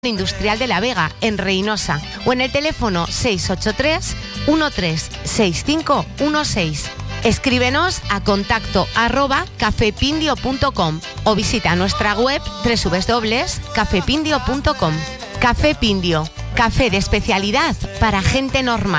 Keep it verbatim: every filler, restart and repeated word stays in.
Industrial de La Vega, en Reinosa, o en el teléfono seis ocho tres, uno tres seis cinco uno seis. Escríbenos a contacto arroba cafepindio punto com o visita nuestra web doble u doble u doble u punto cafepindio punto com. Café Pindio, café de especialidad para gente normal.